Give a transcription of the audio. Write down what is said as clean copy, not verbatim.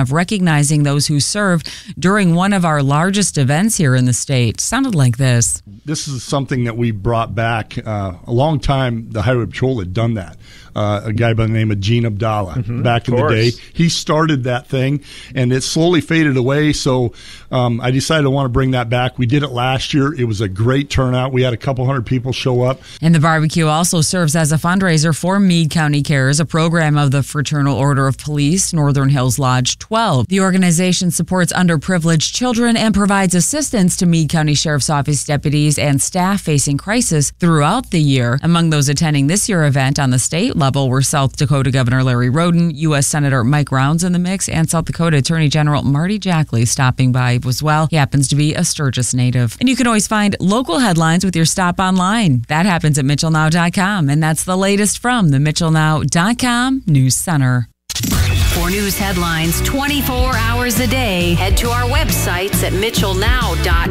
of recognizing those who served during one of our largest events here in the state. Sounded like this. This is something that we brought back a long time. The Highway Patrol had done that. A guy by the name of Gene Abdallah back in the day. He started that thing, and it slowly faded away. So I decided I want to bring that back. We did it last year. It was a great turnout. We had a couple hundred people show up. And the barbecue also serves as a fundraiser for Meade County Cares, a program of the Fraternal Order of Police, Northern Hills Lodge 12. The organization supports underprivileged children and provides assistance to Meade County Sheriff's Office deputies and staff facing crisis throughout the year. Among those attending this year's event on the state level were South Dakota Governor Larry Roden, U.S. Senator Mike Rounds in the mix, and South Dakota Attorney General Marty Jackley stopping by as well. He happens to be a Sturgis native. And you can always find local headlines with your stop online. That happens at MitchellNow.com, and that's the latest from the MitchellNow.com News Center. For news headlines 24 hours a day, head to our websites at MitchellNow.com.